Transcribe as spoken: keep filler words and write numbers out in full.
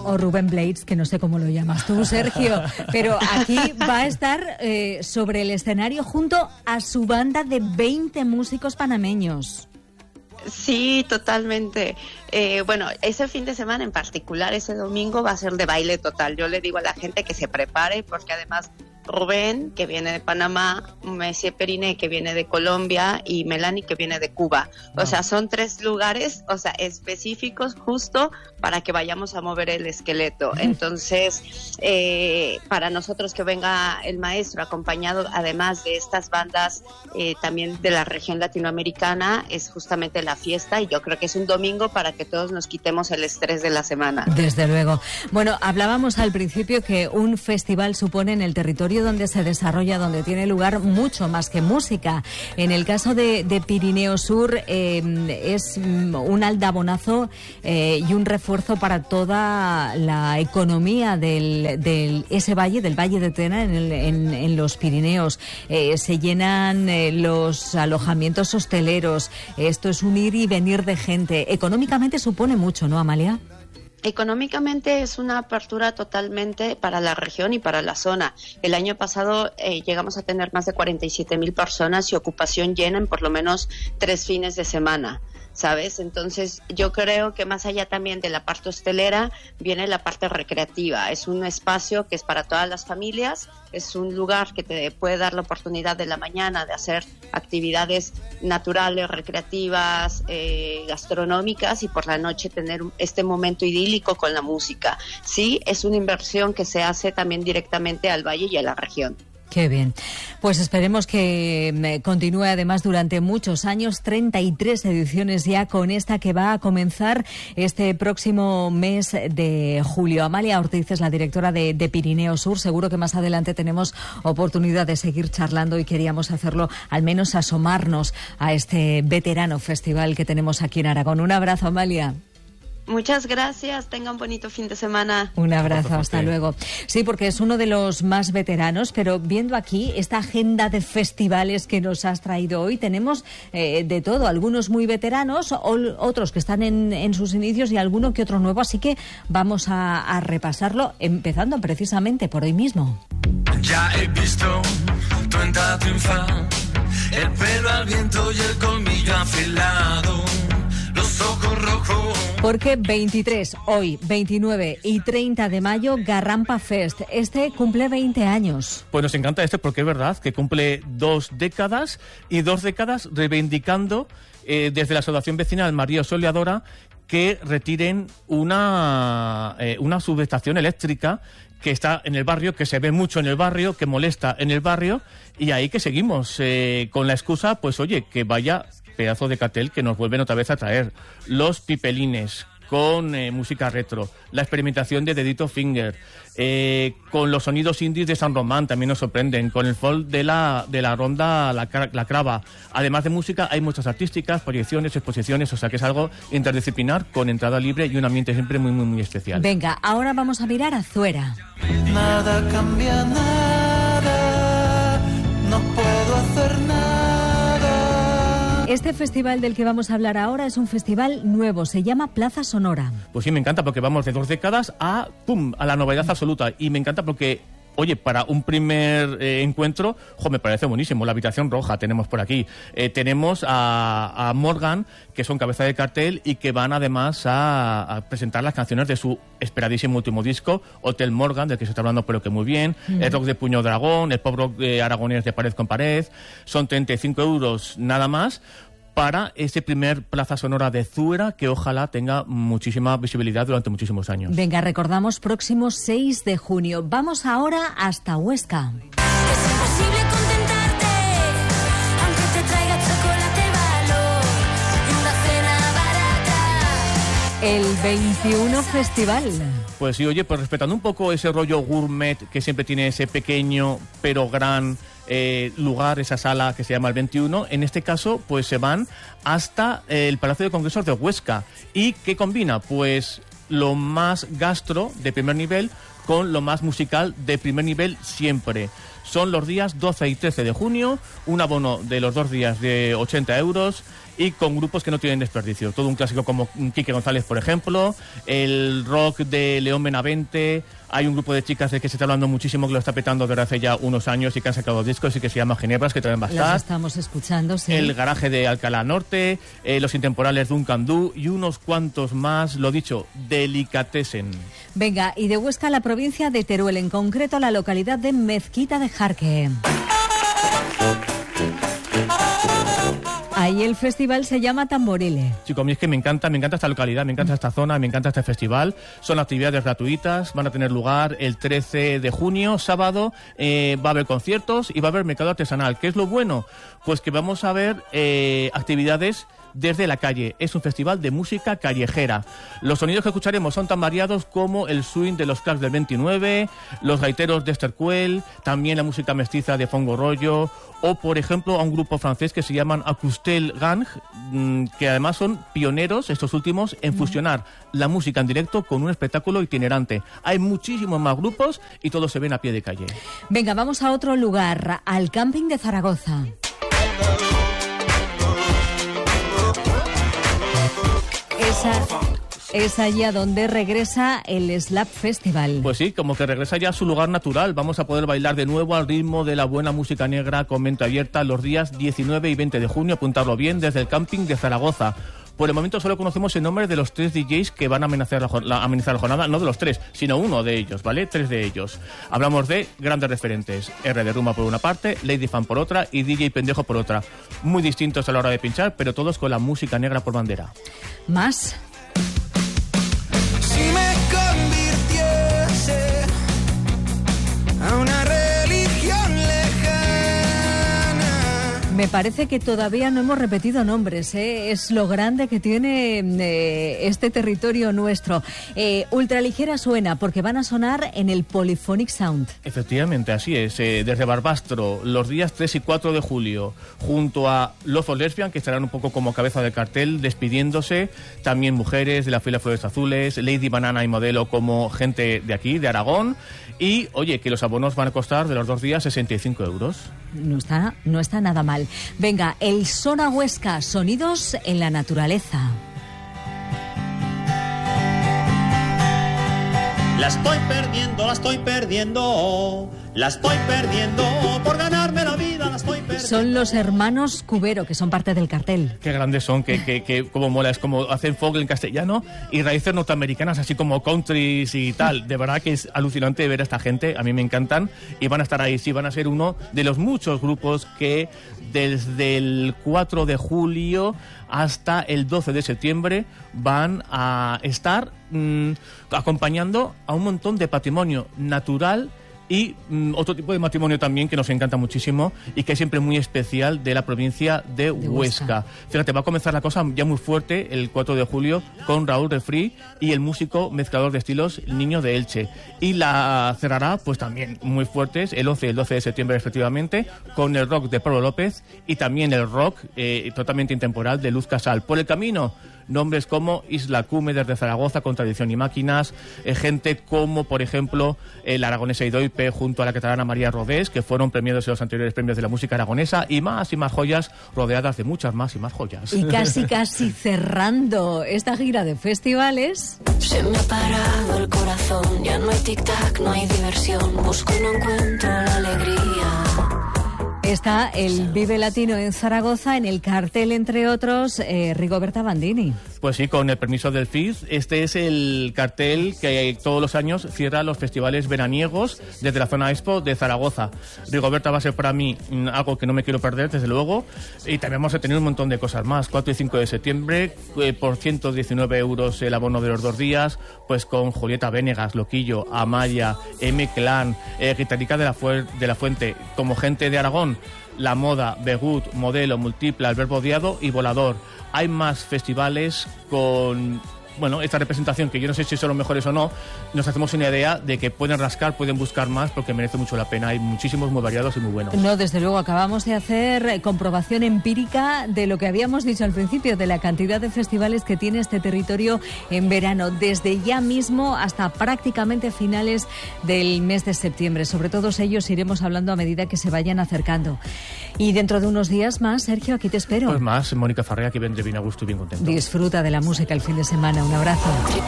o Rubén Blades, que no sé cómo lo llamas tú, Sergio, pero aquí va a estar eh, sobre el escenario junto a su banda de veinte músicos panameños. Sí, totalmente. Eh, bueno, ese fin de semana en particular, ese domingo, va a ser de baile total. Yo le digo a la gente que se prepare, porque además Rubén, que viene de Panamá, Messier Periné, que viene de Colombia, y Melanie, que viene de Cuba. Wow. O sea, son tres lugares, o sea, específicos justo para que vayamos a mover el esqueleto. Entonces, eh, para nosotros que venga el maestro acompañado, además de estas bandas eh, también de la región latinoamericana, es justamente la fiesta, y yo creo que es un domingo para que todos nos quitemos el estrés de la semana. Desde luego. Bueno, hablábamos al principio que un festival supone en el territorio donde se desarrolla, donde tiene lugar mucho más que música. En el caso de, de Pirineo Sur eh, es un aldabonazo eh, y un refuerzo para toda la economía del, del ese valle, del Valle de Tena en, el, en, en los Pirineos. Eh, se llenan eh, los alojamientos hosteleros. Esto es un ir y venir de gente. Económicamente supone mucho, ¿no, Amalia? Económicamente es una apertura totalmente para la región y para la zona. El año pasado eh, llegamos a tener más de cuarenta y siete mil personas y ocupación llena en por lo menos tres fines de semana, ¿sabes? Entonces yo creo que más allá también de la parte hostelera viene la parte recreativa. Es un espacio que es para todas las familias, es un lugar que te puede dar la oportunidad de la mañana de hacer actividades naturales, recreativas, eh, gastronómicas, y por la noche tener este momento idílico con la música. Sí, es una inversión que se hace también directamente al valle y a la región. Qué bien. Pues esperemos que continúe además durante muchos años, treinta y tres ediciones ya, con esta que va a comenzar este próximo mes de julio. Amalia Ortiz es la directora de, de Pirineo Sur. Seguro que más adelante tenemos oportunidad de seguir charlando y queríamos hacerlo, al menos asomarnos a este veterano festival que tenemos aquí en Aragón. Un abrazo, Amalia. Muchas gracias, tenga un bonito fin de semana. Un abrazo, hasta luego. Sí, porque es uno de los más veteranos, pero viendo aquí esta agenda de festivales que nos has traído hoy, tenemos eh, de todo, algunos muy veteranos, o, otros que están en, en sus inicios y alguno que otro nuevo, así que vamos a, a repasarlo, empezando precisamente por hoy mismo. Ya he visto tu entrada triunfal, el pelo al viento y el colmillo afilado, los ojos rojos. Porque veintitrés, hoy, veintinueve y treinta de mayo, Garrampa Fest. Este cumple veinte años. Pues nos encanta este porque es verdad que cumple dos décadas y dos décadas reivindicando eh, desde la Asociación Vecinal María Soleadora que retiren una, eh, una subestación eléctrica que está en el barrio, que se ve mucho en el barrio, que molesta en el barrio, y ahí que seguimos eh, con la excusa, pues oye, que vaya pedazo de cartel que nos vuelven otra vez a traer. Los pipelines con eh, música retro, la experimentación de Dedito Finger, eh, con los sonidos indies de San Román también nos sorprenden, con el folk de la de la ronda La, la Crava. Además de música hay muchas artísticas, proyecciones, exposiciones, o sea que es algo interdisciplinar con entrada libre y un ambiente siempre muy muy muy especial. Venga, ahora vamos a mirar a Zuera. Nada cambia, nada, no puedo hacer nada. Este festival del que vamos a hablar ahora es un festival nuevo, se llama Plaza Sonora. Pues sí, me encanta porque vamos de dos décadas a pum a la novedad absoluta, y me encanta porque, oye, para un primer eh, encuentro, jo, me parece buenísimo. La habitación roja tenemos por aquí. Eh, tenemos a, a Morgan, que son cabeza de cartel y que van además a, a presentar las canciones de su esperadísimo último disco, Hotel Morgan, del que se está hablando pero que muy bien, mm. el rock de Puño Dragón, el pop rock eh, aragonés de Pared con Pared. Son treinta y cinco euros nada más para ese primer Plaza Sonora de Zuera, que ojalá tenga muchísima visibilidad durante muchísimos años. Venga, recordamos, próximo seis de junio. Vamos ahora hasta Huesca. Es imposible contentarte, aunque te traiga chocolate valor y una cena barata. El veintiuno Festival. Pues sí, oye, pues respetando un poco ese rollo gourmet que siempre tiene ese pequeño pero gran eh, lugar, esa sala que se llama el veintiuno, en este caso pues se van hasta el Palacio de Congresos de Huesca. ¿Y qué combina? Pues lo más gastro de primer nivel con lo más musical de primer nivel siempre. Son los días doce y trece de junio, un abono de los dos días de ochenta euros y con grupos que no tienen desperdicio. Todo un clásico como Quique González, por ejemplo, el rock de León Benavente. Hay un grupo de chicas de que se está hablando muchísimo, que lo está petando desde hace ya unos años y que han sacado discos y que se llama Ginebras, que también va a estar. Las estamos escuchando, sí. El Garaje de Alcalá Norte, eh, Los Intemporales Duncan Du y unos cuantos más, lo dicho, Delicatessen. Venga, y de Huesca a la provincia de Teruel, en concreto la localidad de Mezquita de Jarque. Ahí el festival se llama Tamborile. Chicos, a mí es que me encanta, me encanta esta localidad, me encanta esta zona, me encanta este festival. Son actividades gratuitas, van a tener lugar el trece de junio, sábado, eh, va a haber conciertos y va a haber mercado artesanal. ¿Qué es lo bueno? Pues que vamos a ver eh, actividades desde la calle. Es un festival de música callejera. Los sonidos que escucharemos son tan variados como el swing de los Cracks del veintinueve, los gaiteros de Estercuel, también la música mestiza de Fongo Rollo, o por ejemplo a un grupo francés que se llaman Acoustel Gang, que además son pioneros, estos últimos, en fusionar la música en directo con un espectáculo itinerante. Hay muchísimos más grupos y todos se ven a pie de calle. Venga, vamos a otro lugar, al camping de Zaragoza. Esa, es allá donde regresa el Slap Festival. Pues sí, como que regresa ya a su lugar natural. Vamos a poder bailar de nuevo al ritmo de la buena música negra con mente abierta los días diecinueve y veinte de junio, apuntarlo bien, desde el camping de Zaragoza. Por el momento solo conocemos el nombre de los tres D Js que van a amenizar la, la, amenizar la jornada, no de los tres, sino uno de ellos, ¿vale? Tres de ellos. Hablamos de grandes referentes, R de Rumba por una parte, Lady Fan por otra y D J Pendejo por otra. Muy distintos a la hora de pinchar, pero todos con la música negra por bandera. Más. Si me convirtiese a una religión lejana. Me parece que todavía no hemos repetido nombres, ¿eh? Es lo grande que tiene eh, este territorio nuestro. Eh, Ultraligera suena porque van a sonar en el Polyphonic Sound. Efectivamente, así es. Eh, desde Barbastro, los días tres y cuatro de julio, junto a Lozo Lesbian, que estarán un poco como cabeza de cartel, despidiéndose. También mujeres de la fila Flores Azules, Lady Banana y Modelo como gente de aquí, de Aragón. Y, oye, que los abonos van a costar de los dos días sesenta y cinco euros. No está, no está nada mal. Venga, el Sona Huesca, sonidos en la naturaleza. La estoy perdiendo, la estoy perdiendo, la estoy perdiendo, por ganarme la vida la estoy perdiendo. Son los hermanos Cubero, que son parte del cartel. Qué grandes son, que, que, que como mola, es como hacen folk en castellano y raíces norteamericanas, así como countries y tal. De verdad que es alucinante ver a esta gente, a mí me encantan y van a estar ahí, sí, van a ser uno de los muchos grupos que desde el cuatro de julio hasta el doce de septiembre van a estar mmm, acompañando a un montón de patrimonio natural y mm, otro tipo de matrimonio también que nos encanta muchísimo y que es siempre muy especial de la provincia de, de Huesca. Huesca. Fíjate, va a comenzar la cosa ya muy fuerte el cuatro de julio con Raúl Refri y el músico mezclador de estilos El Niño de Elche. Y la cerrará, pues también muy fuertes, el once y el doce de septiembre respectivamente, con el rock de Pablo López y también el rock eh, totalmente intemporal de Luz Casal. Por el camino, nombres como Isla Cume desde Zaragoza con Tradición y Máquinas, eh, gente como, por ejemplo, el aragonesa Idoipe junto a la catalana María Rodés, que fueron premiados en los anteriores premios de la música aragonesa, y más y más joyas, rodeadas de muchas más y más joyas. Y casi, casi cerrando esta gira de festivales. Se me ha parado el corazón, ya no hay tic-tac, no hay diversión, busco y no encuentro la alegría. Está el Vive Latino en Zaragoza, en el cartel, entre otros, eh, Rigoberta Bandini. Pues sí, con el permiso del F I Z, este es el cartel que todos los años cierra los festivales veraniegos desde la zona Expo de Zaragoza. Rigoberta va a ser para mí algo que no me quiero perder, desde luego, y también vamos a tener un montón de cosas más. cuatro y cinco de septiembre, eh, por ciento diecinueve euros el abono de los dos días, pues con Julieta Venegas, Loquillo, Amaya, M-Clan, eh, Guitarrica de la, Fu- de la Fuente, como gente de Aragón, La Moda, Begut, Modelo, Multipla, El Verbo Odiado y Volador. Hay más festivales con bueno, esta representación, que yo no sé si son los mejores o no, nos hacemos una idea de que pueden rascar, pueden buscar más, porque merece mucho la pena. Hay muchísimos muy variados y muy buenos. No, desde luego, acabamos de hacer comprobación empírica de lo que habíamos dicho al principio, de la cantidad de festivales que tiene este territorio en verano, desde ya mismo hasta prácticamente finales del mes de septiembre. Sobre todos ellos iremos hablando a medida que se vayan acercando. Y dentro de unos días más, Sergio, aquí te espero. Pues más, Mónica Farrea, que vendré bien a gusto y bien contento. Disfruta de la música el fin de semana. Un abrazo.